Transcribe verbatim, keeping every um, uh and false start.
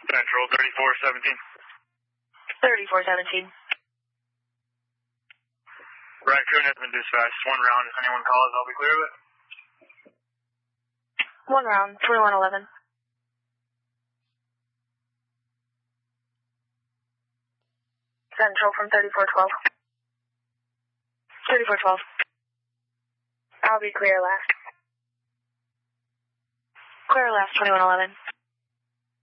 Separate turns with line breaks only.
Central, thirty-four seventeen.
thirty-four seventeen.
Raccoon has been dispatched. One round. If anyone calls, I'll be clear of it.
One round, twenty-one eleven. Central from thirty-four twelve. thirty-four twelve. I'll be clear last. Clear last, twenty-one eleven.